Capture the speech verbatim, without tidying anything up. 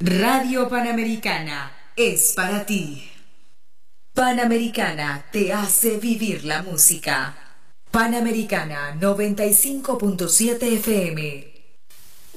Radio Panamericana es para ti. Panamericana te hace vivir la música. Panamericana noventa y cinco punto siete F M.